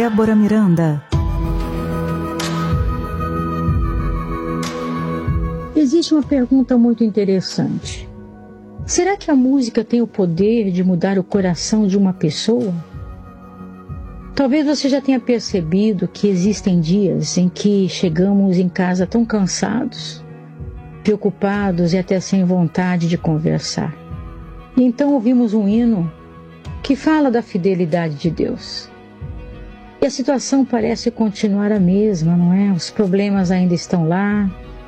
Débora Miranda. Existe uma pergunta muito interessante. Será que a música tem o poder de mudar o coração de uma pessoa? Talvez você já tenha percebido que existem dias em que chegamos em casa tão cansados, preocupados e até sem vontade de conversar. E então ouvimos um hino que fala da fidelidade de Deus. E a situação parece continuar a mesma, não é? Os problemas ainda estão lá,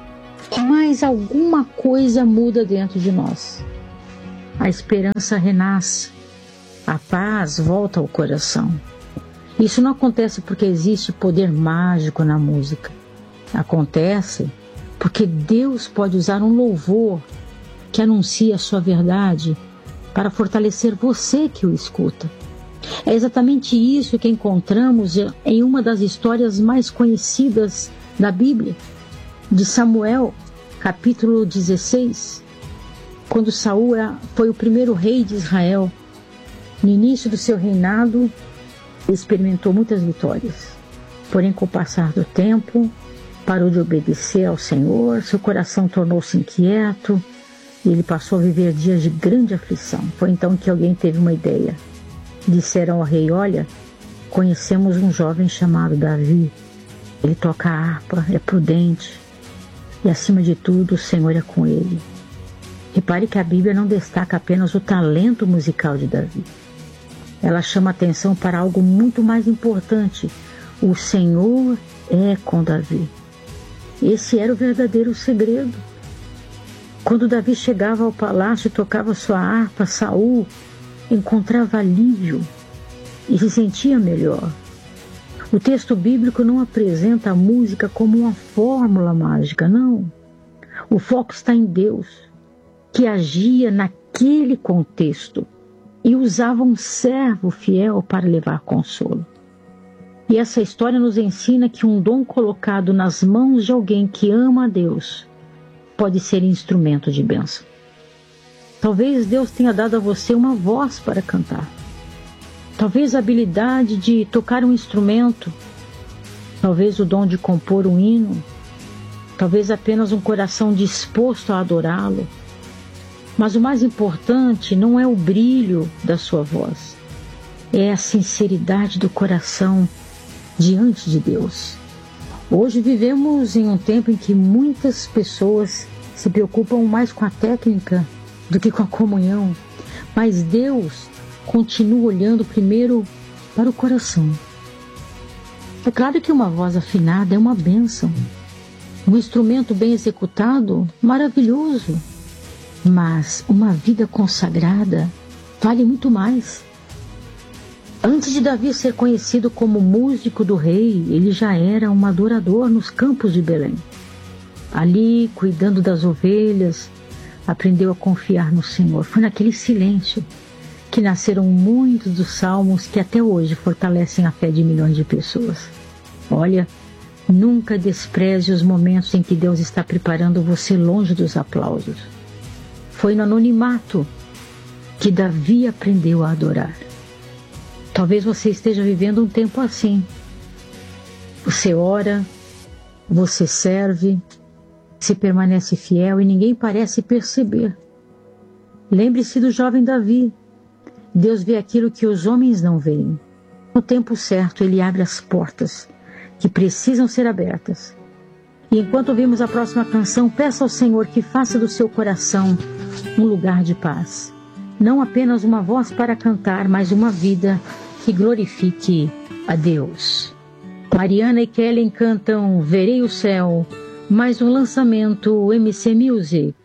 mas alguma coisa muda dentro de nós. A esperança renasce, a paz volta ao coração. Isso não acontece porque existe poder mágico na música. Acontece porque Deus pode usar um louvor que anuncia a sua verdade para fortalecer você que o escuta. É exatamente isso que encontramos em uma das histórias mais conhecidas da Bíblia, de Samuel, capítulo 16, quando Saul foi o primeiro rei de Israel. No início do seu reinado, ele experimentou muitas vitórias. Porém, com o passar do tempo, parou de obedecer ao Senhor, seu coração tornou-se inquieto e ele passou a viver dias de grande aflição. Foi então que alguém teve uma ideia. Disseram ao rei: olha, conhecemos um jovem chamado Davi. Ele toca a harpa, é prudente e, acima de tudo, o Senhor é com ele. Repare que a Bíblia não destaca apenas o talento musical de Davi. Ela chama atenção para algo muito mais importante. O Senhor é com Davi. Esse era o verdadeiro segredo. Quando Davi chegava ao palácio e tocava sua harpa, Saul encontrava alívio e se sentia melhor. O texto bíblico não apresenta a música como uma fórmula mágica, não. O foco está em Deus, que agia naquele contexto e usava um servo fiel para levar consolo. E essa história nos ensina que um dom colocado nas mãos de alguém que ama a Deus pode ser instrumento de bênção. Talvez Deus tenha dado a você uma voz para cantar. Talvez a habilidade de tocar um instrumento. Talvez o dom de compor um hino. Talvez apenas um coração disposto a adorá-lo. Mas o mais importante não é o brilho da sua voz. É a sinceridade do coração diante de Deus. Hoje vivemos em um tempo em que muitas pessoas se preocupam mais com a técnica do que com a comunhão. Mas Deus continua olhando primeiro para o coração. É claro que uma voz afinada é uma bênção. Um instrumento bem executado, maravilhoso. Mas uma vida consagrada vale muito mais. Antes de Davi ser conhecido como músico do rei, ele já era um adorador nos campos de Belém. Ali, cuidando das ovelhas, aprendeu a confiar no Senhor. Foi naquele silêncio que nasceram muitos dos salmos que até hoje fortalecem a fé de milhões de pessoas. Olha, nunca despreze os momentos em que Deus está preparando você longe dos aplausos. Foi no anonimato que Davi aprendeu a adorar. Talvez você esteja vivendo um tempo assim. Você ora, você serve, se permanece fiel e ninguém parece perceber. Lembre-se do jovem Davi. Deus vê aquilo que os homens não veem. No tempo certo, Ele abre as portas que precisam ser abertas. E enquanto ouvimos a próxima canção, peça ao Senhor que faça do seu coração um lugar de paz. Não apenas uma voz para cantar, mas uma vida que glorifique a Deus. Mariana e Kellen cantam Verei o Céu, mais um lançamento MC Music.